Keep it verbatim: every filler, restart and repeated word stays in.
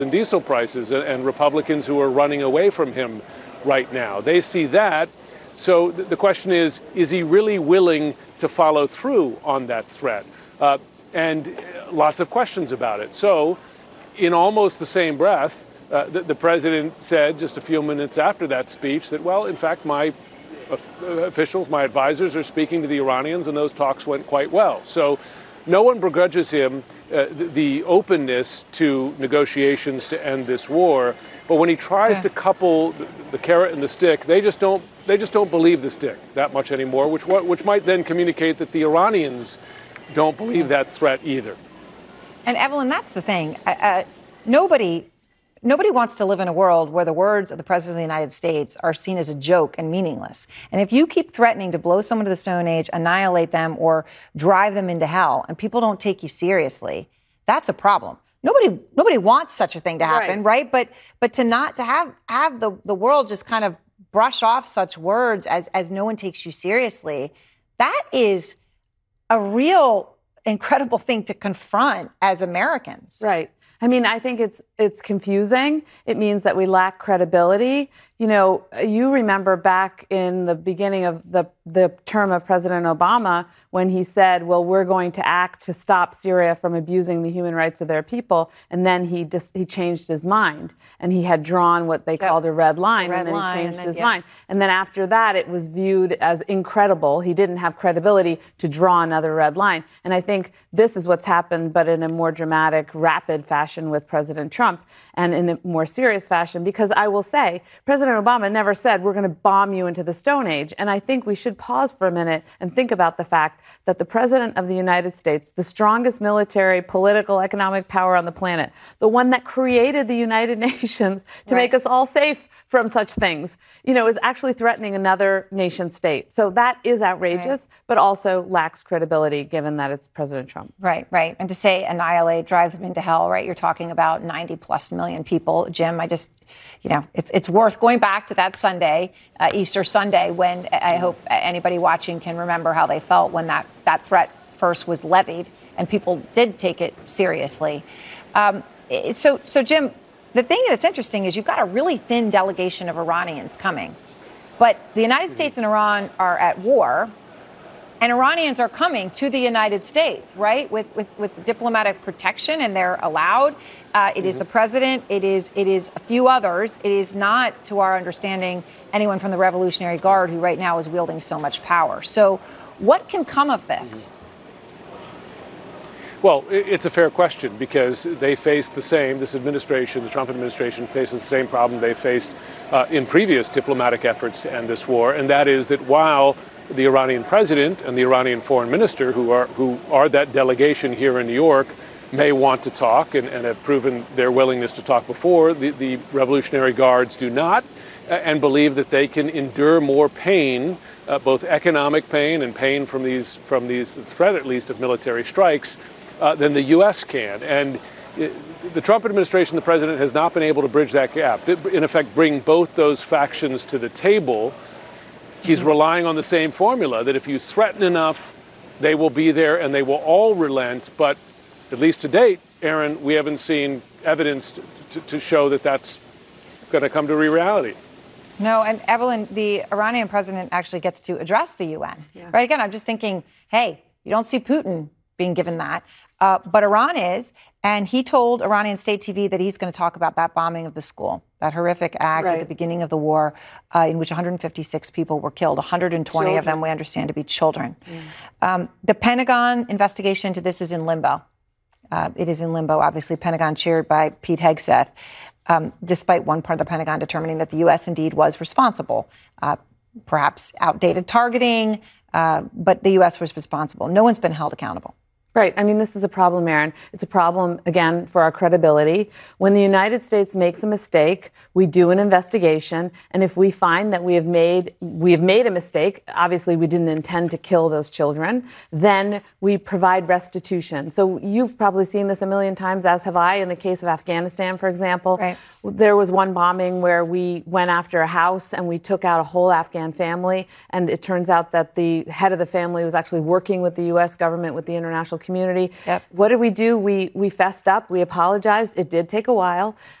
and diesel prices and Republicans who are running away from him right now. They see that. So the question is, is he really willing to follow through on that threat? Uh, and lots of questions about it. So in almost the same breath, uh, the, the president said just a few minutes after that speech that, well, in fact, my officials, my advisors are speaking to the Iranians, and those talks went quite well. So no one begrudges him uh, the, the openness to negotiations to end this war. But when he tries yeah. to couple the, the carrot and the stick, they just don't they just don't believe the stick that much anymore, which which might then communicate that the Iranians don't believe that threat either. And Evelyn, that's the thing. Uh, nobody. Nobody wants to live in a world where the words of the President of the United States are seen as a joke and meaningless. And if you keep threatening to blow someone to the Stone Age, annihilate them, or drive them into hell, and people don't take you seriously, that's a problem. Nobody nobody wants such a thing to happen, right? right? But but to not to have have the, the world just kind of brush off such words as as no one takes you seriously, that is a real incredible thing to confront as Americans. Right. I mean, I think it's it's confusing. It means that we lack credibility. You know, you remember back in the beginning of the, the term of President Obama when he said, well, we're going to act to stop Syria from abusing the human rights of their people. And then he dis- he changed his mind. And he had drawn what they yep. called a red line. Red and then line, he changed then, his yeah. mind. And then after that, it was viewed as incredible. He didn't have credibility to draw another red line. And I think this is what's happened, but in a more dramatic, rapid fashion with President Trump, and in a more serious fashion, because I will say, President Obama never said, we're going to bomb you into the Stone Age. And I think we should pause for a minute and think about the fact that the President of the United States, the strongest military, political, economic power on the planet, the one that created the United Nations to right. make us all safe from such things, you know, is actually threatening another nation state. So that is outrageous, right. but also lacks credibility given that it's President Trump. Right, right. And to say annihilate, drive them into hell, right? You're talking about ninety plus million people. Jim, I just, you know, it's it's worth going back to that Sunday, uh, Easter Sunday, when I hope anybody watching can remember how they felt when that, that threat first was levied and people did take it seriously. Um, so, so Jim, the thing that's interesting is you've got a really thin delegation of Iranians coming. But the United States and Iran are at war, and Iranians are coming to the United States, right, with with, with diplomatic protection, and they're allowed. Uh, it mm-hmm. is the president. It is it is a few others. It is not, to our understanding, anyone from the Revolutionary Guard who right now is wielding so much power. So what can come of this? Mm-hmm. Well, it's a fair question because they face the same, this administration, the Trump administration faces the same problem they faced uh, in previous diplomatic efforts to end this war. And that is that while the Iranian president and the Iranian foreign minister, who are who are that delegation here in New York, may want to talk and, and have proven their willingness to talk before, the, the Revolutionary Guards do not, and believe that they can endure more pain, uh, both economic pain and pain from these, from these, the threat at least of military strikes, Uh, than the U S can. And it, the Trump administration, the president, has not been able to bridge that gap. In effect, bring both those factions to the table. He's mm-hmm. relying on the same formula that if you threaten enough, they will be there and they will all relent. But at least to date, Aaron, we haven't seen evidence to, to, to show that that's going to come to reality. No, and Evelyn, the Iranian president actually gets to address the U N. Yeah. Right? Again, I'm just thinking, hey, you don't see Putin being given that. Uh, but Iran is, and he told Iranian state T V that he's going to talk about that bombing of the school, that horrific act right. at the beginning of the war uh, in which one hundred fifty-six people were killed, one hundred twenty children. Of them we understand to be children. Mm. Um, the Pentagon investigation into this is in limbo. Uh, it is in limbo, obviously, Pentagon chaired by Pete Hegseth, um, despite one part of the Pentagon determining that the U S indeed was responsible, uh, perhaps outdated targeting, uh, but the U S was responsible. No one's been held accountable. Right. I mean, this is a problem, Aaron. It's a problem, again, for our credibility. When the United States makes a mistake, we do an investigation. And if we find that we have made we have made a mistake, obviously we didn't intend to kill those children, then we provide restitution. So you've probably seen this a million times, as have I, in the case of Afghanistan, for example. Right. There was one bombing where we went after a house and we took out a whole Afghan family. And it turns out that the head of the family was actually working with the U S government, with the international community. Yep. What did we do? We we fessed up. We apologized. It did take a while.